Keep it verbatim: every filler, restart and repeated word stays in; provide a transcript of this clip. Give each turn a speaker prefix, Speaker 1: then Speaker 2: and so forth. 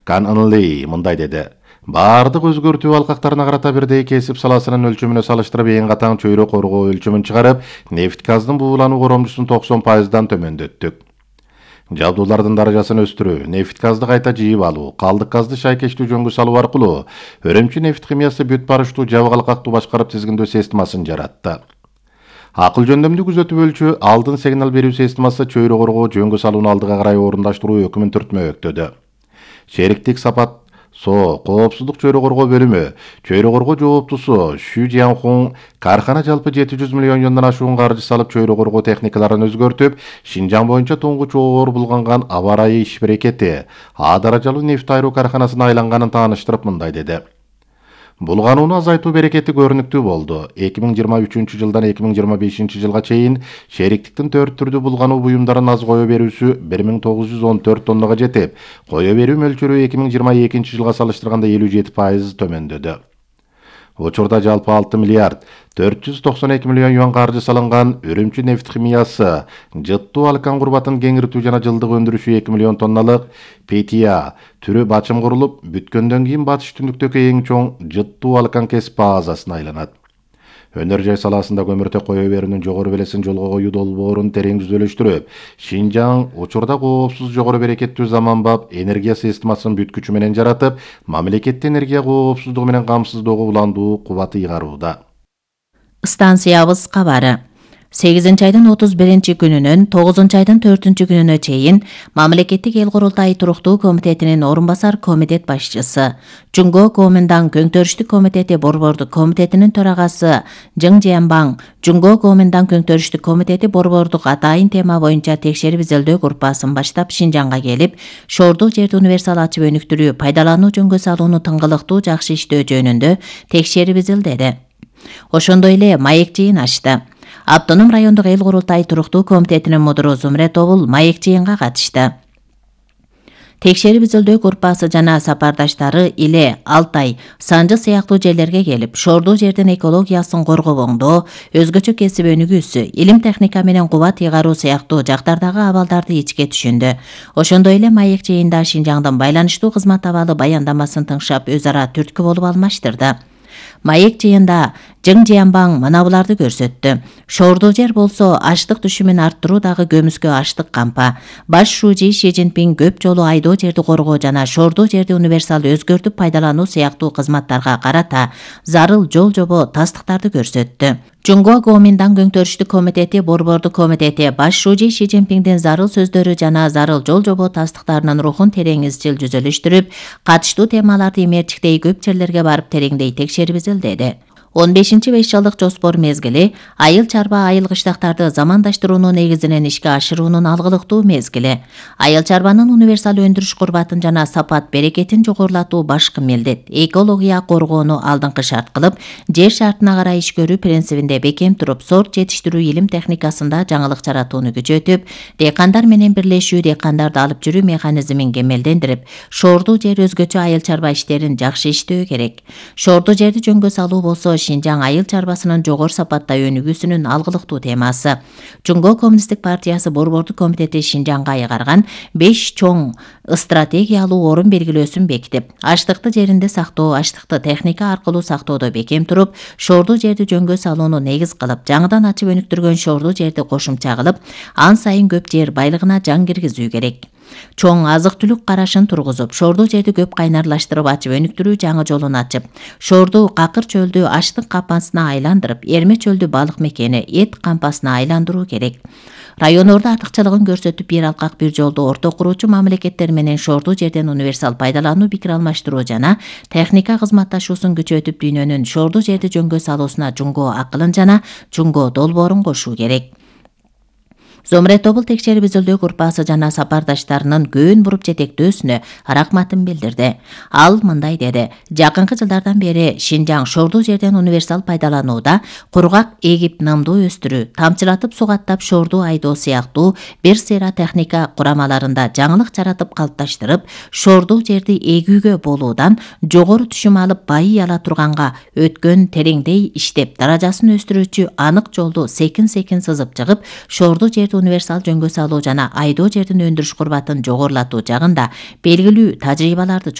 Speaker 1: Кан Ынли мындай деди. Бардык өзгөртүү алкактарына карата бирдей кесип саласынын өлчөмүнө салыштырып эң катаң чөйрө коргоо өлчөмүн чыгарып, нефть газдын буулануу коромчусун токсон пайыздан төмөндөттүк. Жабдуулардын даражасын өстүрүү, нефть газды кайта жыйып алуу, калдык газды шайкештүү жөнгө салуу аркылуу Өрөмчү нефть химиясы бүт барыштуу жабык алкактуу башкарып тизгиндөө системасын жаратты. Акыл жөндөмдүү күзөтүү өлчөө алдын сигнал берүү системасы чөйрө коргоо жөнгө салууну алдыга карай орундаштыруу өкүмүн түртмөктөдө. Шериктик сапат Со, коопсуздук чөйрө коргоо бөлүмү, чөйрө коргоо жооптусу Шу Жианхун кархана жалпы жети жүз миллион юандан ашуун каржы салып чөйрө коргоо техникаларын өзгөртүп, Шинжаң боюнча туңгуч оор булганган аба ырайы иш берекети А даражалуу нефть айруу карханасына айланганын тааныштырып мындай деди. Булганууну азайтуу берекети көрүнүктүү болду. эки миң жыйырма үчүнчү жылдан эки миң жыйырма бешинчи жылга чейин шериктиктин төрт түрдүү булгануу буюмдарын аз кое берүүсү бир миң тогуз жүз он төрт тоннага жетип, кое берүү мөлчөрү эки миң жыйырма экинчи жылга салыштырганда элүү жети пайыз төмөндөдү. Учурда жалпы алты миллиард төрт жүз токсон эки миллион юан каржы салынган Өрөмчү нефть химиясы жыттуу алкан курбатын кеңиртүү жана жылдык өндүрүшү эки миллион тонналык Пи Ти А түрү бачым курулуп, бүткөндөн кийин батыш түндүктөгү эң чоң жыттуу алкан кесип базасына айланат. Өнөр жай саласында көмүртөк кое берүүнүн жогору белесин жолго коюу долбоорун терең түзөлүштүрүп, Шинжаң учурда коопсуз жогору берекеттүү заманбап энергия системасын бүт күчү менен жаратып, мамлекетти энергия коопсуздугу менен камсыздоого уландуу кубаты ыйгарууда.
Speaker 2: Станциябыз кабары. сегизинчи айдын отуз биринчи күнүнөн тогузунчу айдын төртүнчү күнүнө чейин Мамлекеттик эл курултайы туруктуу комитетинин орун басар комитет башчысы, Жуңго Гоминдан көңтөрүштүк комитети борбордук комитетинин төрагасы Жың Жиянбаң, Жуңго Гоминдан көңтөрүштүк комитети борбордук атайын тема боюнча текшерип изилдөө группасын баштап Шинжаңга келип, шоордук жерди универсал ачып өнүктүрүү, пайдалануу жөнгө салууну тыңгылыктуу жакшы иштөө жөнүндө текшерип изилдеди. Ошондой эле маек жыйын ачты. Автоном райондук эл курултайы туруктуу комитетинин мудуру Зумрет Обул маек жыйынга катышты. Текшерип изилдөө группасы жана сапардаштары Иле, Алтай, Санжы сыяктуу жерлерге келип, шоордук жердин экологиясын коргобоңдоо, өзгөчө кесип өнүгүүсү, илим техника менен кубат ыйгаруу сыяктуу жактардагы абалдарды ичке түшүндү. Ошондой эле маек жыйында Шинжаңдын байланыштуу кызмат абалы баяндамасын тыңшап, өз ара түрткү болуп алмаштырды. Маек жыйында Жың Жиянбаң мына буларды көрсөттү. Шоордук жер болсо аштык түшүмүн арттыруу дагы көмүскө аштык кампа. Баш шужи Ши Цзиньпин көп жолу айдоо жерди коргоо жана шоордук жерди универсал өзгөртүп пайдалануу сыяктуу кызматтарга карата зарыл жол жобо тастыктарды көрсөттү. Жуңго Гоминдан көңтөрүштүк комитети борбордук комитети баш шужи Ши Цзиньпиндин зарыл сөздөрү жана зарыл жол жобо тастыктарынын рухун терең изчил жүзөлүштүрүп, катыштуу темаларды имерчиктей көп жерлерге барып тереңдей текшерип изилдеди. он бешинчи беш жылдык жоспор мезгили айыл чарба айыл кыштактарды замандаштыруунун негизинен ишке ашыруунун алгылыктуу мезгили. Айыл чарбанын универсал өндүрүш курбатын жана сапат берекетин жогорулатуу башкы милдет. Экология коргоону алдыңкы шарт кылып, жер шартына карай иш көрүү принцибинде бекем туруп, сорт жетиштирүү илим техникасында жаңылык жаратууну күчөтүп, дыйкандар менен бирлешүү дыйкандарды алып жүрүү механизмин кемелдендирип, шоордук жер өзгөчө айыл чарба иштерин жакшы иштөө керек. Шоордук жерди жөнгө салуу болсо Шинжаң айыл чарбасынын жогору сапатта өнүгүүсүнүн алгылыктуу темасы. Жуңго Коммунисттик партиясы борбордук комитети Шинжаңга айгарган беш чоң стратегиялуу орун белгилөөсүн бекитип, аштыкты жеринде сактоо, аштыкты техника аркылуу сактоодо бекем туруп, шоордук жерди жөнгө салууну негиз кылып, жаңыдан ачып өнүктүргөн шоордук жерди кошумча кылып, ан сайын көп жер байлыгына жан киргизүү керек. Чоң азык түлүк карашын тургузуп, шоордук жерди көп кайнарлаштырып ачып өнүктүрүү жаңы жолун ачып, шоордук какыр чөлдү аштык кампасына айландырып, эрме чөлдү балык мекени эт кампасына айландыруу керек. Районордо артыкчылыгын көрсөтүп, бир алкак бир жолду орто куруучу мамлекеттер менен шоордук жерден универсал пайдалануу пикир алмаштыруу жана техника кызматташуусун күчөтүп, дүйнөнүн шоордук жерди жөнгө салуусуна Жуңго акылын жана Жуңго долбоорун кошуу керек. Зумрет Обул текшерип изилдөө группасы жана сапардаштарынын көөн буруп жетектөөсүнө рахматын билдирди. Ал мындай деди: жакынкы жылдардан бери Шинжаң шоордук жерден универсал пайдаланууда кургак эгип нымдуу өстүрүү, тамчылатып сугаттап шоордуу айдоо сыяктуу бир сыйра техника курамаларында жаңылык жаратып калыпташтырып, шоордук жерди эгүүгө болуудан жогору түшүм алып байый ала турганга өткөн тереңдей иштеп, даражасын өстүрүүчү анык жолду секин-секин сызып чыгып, шоордук жерди энергияны универсал жөнгө салуу жана айдоо жердин өндүрүш курбатын жогорулатуу жагында белгилүү тажрыйбаларды